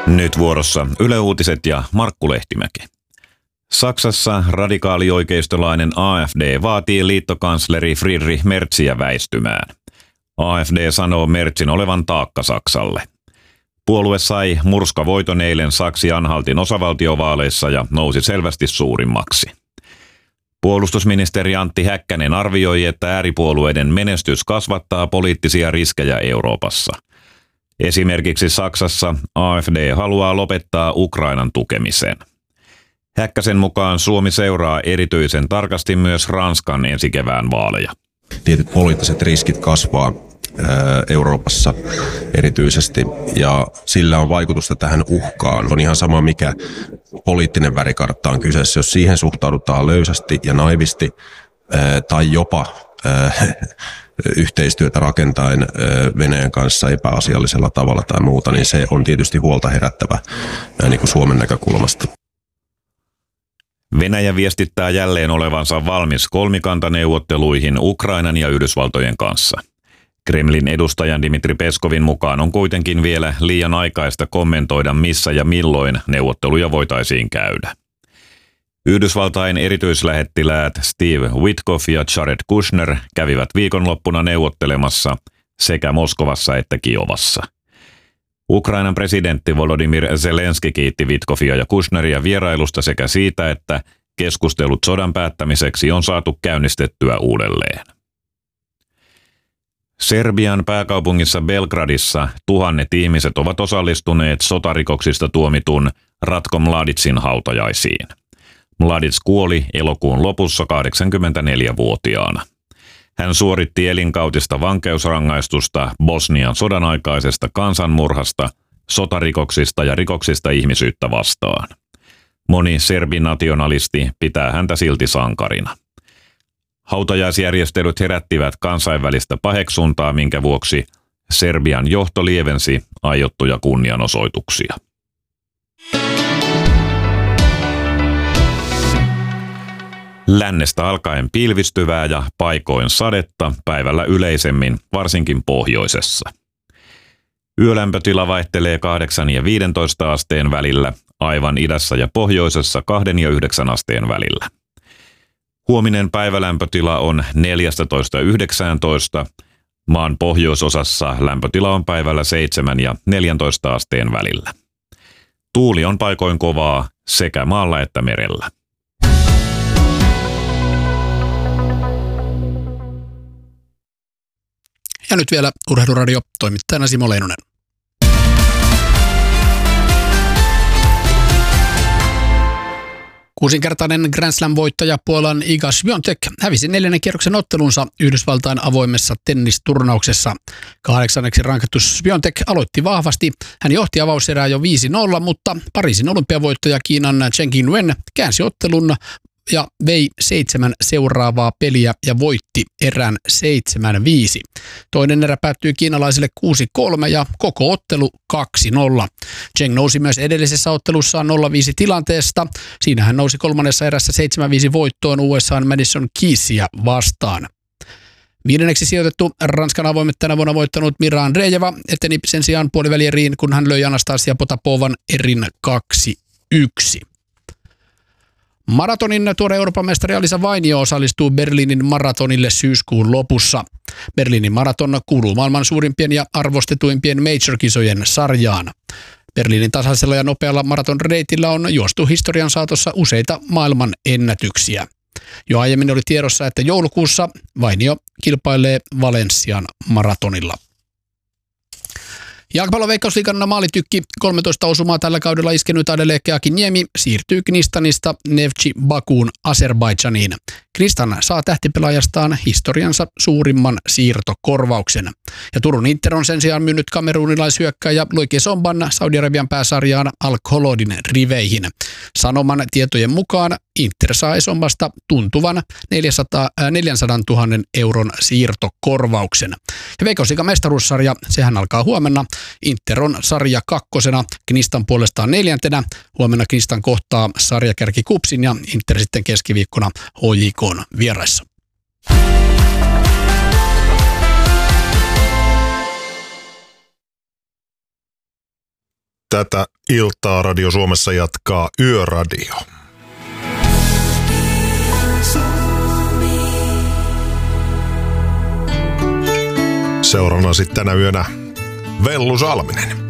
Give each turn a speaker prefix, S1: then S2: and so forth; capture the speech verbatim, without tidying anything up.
S1: Nyt vuorossa Yle Uutiset ja Markku Lehtimäki. Saksassa radikaalioikeistolainen A F D vaatii liittokansleri Friedrich Merziä väistymään. A F D sanoo Merzin olevan taakka Saksalle. Puolue sai murskavoiton eilen Saksi-Anhaltin osavaltiovaaleissa ja nousi selvästi suurimmaksi. Puolustusministeri Antti Häkkänen arvioi, että ääripuolueiden menestys kasvattaa poliittisia riskejä Euroopassa. Esimerkiksi Saksassa A F D haluaa lopettaa Ukrainan tukemisen. Häkkäsen mukaan Suomi seuraa erityisen tarkasti myös Ranskan ensikevään vaaleja.
S2: Tietyt poliittiset riskit kasvaa Euroopassa erityisesti ja sillä on vaikutusta tähän uhkaan. On ihan sama mikä poliittinen värikartta on kyseessä, jos siihen suhtaudutaan löysästi ja naivisti tai jopa yhteistyötä rakentaen Venäjän kanssa epäasiallisella tavalla tai muuta, niin se on tietysti huolta herättävä niin kuin Suomen näkökulmasta.
S1: Venäjä viestittää jälleen olevansa valmis kolmikantaneuvotteluihin Ukrainan ja Yhdysvaltojen kanssa. Kremlin edustajan Dmitri Peskovin mukaan on kuitenkin vielä liian aikaista kommentoida missä ja milloin neuvotteluja voitaisiin käydä. Yhdysvaltain erityislähettiläät Steve Witkoff ja Jared Kushner kävivät viikonloppuna neuvottelemassa sekä Moskovassa että Kiovassa. Ukrainan presidentti Volodymyr Zelenski kiitti Witkoffia ja Kushneria vierailusta sekä siitä, että keskustelut sodan päättämiseksi on saatu käynnistettyä uudelleen. Serbian pääkaupungissa Belgradissa tuhannet ihmiset ovat osallistuneet sotarikoksista tuomitun Ratko Mladicin hautajaisiin. Mladic kuoli elokuun lopussa kahdeksankymmentäneljävuotiaana. Hän suoritti elinkautista vankeusrangaistusta Bosnian sodan aikaisesta kansanmurhasta, sotarikoksista ja rikoksista ihmisyyttä vastaan. Moni serbinationalisti pitää häntä silti sankarina. Hautajaisjärjestelyt herättivät kansainvälistä paheksuntaa, minkä vuoksi Serbian johto lievensi aiottuja kunnianosoituksia. Lännestä alkaen pilvistyvää ja paikoin sadetta, päivällä yleisemmin, varsinkin pohjoisessa. Yölämpötila vaihtelee kahdeksan ja viidentoista asteen välillä, aivan idässä ja pohjoisessa kahden ja yhdeksän asteen välillä. Huominen päivälämpötila on neljätoista yhdeksäntoista, maan pohjoisosassa lämpötila on päivällä seitsemän ja neljäntoista asteen välillä. Tuuli on paikoin kovaa sekä maalla että merellä.
S3: Ja nyt vielä Urheiluradio, toimittajana Simo Leinonen. Kuusinkertainen Grand Slam-voittaja Puolan Iga Świątek hävisi neljännen kierroksen ottelunsa Yhdysvaltain avoimessa tennisturnauksessa. Kahdeksanneksi rankattu Świątek aloitti vahvasti. Hän johti avauserää jo viisi nolla, mutta Pariisin olympiavoittaja Kiinan Chen Qinwen käänsi ottelun ja vei seitsemän seuraavaa peliä ja voitti erän seitsemän viisi. Toinen erä päättyi kiinalaisille kuusi kolme ja koko ottelu kaksi nolla. Cheng nousi myös edellisessä ottelussaan nolla viisi tilanteesta. Siinä hän nousi kolmannessa erässä seitsemän viisi voittoon U S A:n Madison Keysia vastaan. Viidenneksi sijoitettu Ranskan avoimet tänä vuonna voittanut Mira Andreeva eteni sen sijaan puolivälieriin, kun hän löi Anastasia Potapovan erin kaksi yksi. Maratonin tuore Euroopan mestari Alisa Vainio osallistuu Berliinin maratonille syyskuun lopussa. Berliinin maraton kuuluu maailman suurimpien ja arvostetuimpien major-kisojen sarjaan. Berliinin tasaisella ja nopealla maratonreitillä on juostu historian saatossa useita maailman ennätyksiä. Jo aiemmin oli tiedossa, että joulukuussa Vainio kilpailee Valenssian maratonilla. Jalkapallon Veikkausliigan maalitykki kolmetoista osumaa tällä kaudella iskenyt Adeleke Akiniemi siirtyy Knistanista Neftchi Bakuun Azerbaidžaniin. Knistan saa tähtipelaajastaan historiansa suurimman siirtokorvauksen. Ja Turun Inter on sen sijaan myynyt kamerunilaishyökkääjä Loike Somban Saudi-Arabian pääsarjaan Al-Kholodin riveihin. Sanoman tietojen mukaan Inter saa Sombasta tuntuvan neljänsadantuhannen euron siirtokorvauksen. Ja Veikkausliigan mestaruussarja, sehän alkaa huomenna. Inter on sarja kakkosena, Knistan puolestaan neljäntenä. Huomenna Knistan kohtaa sarjakärki Kupsin ja Inter sitten keskiviikkona H J K:n vieraissa.
S4: Tätä iltaa Radio Suomessa jatkaa Yöradio. Seurana sitten tänä yönä Vellu Salminen.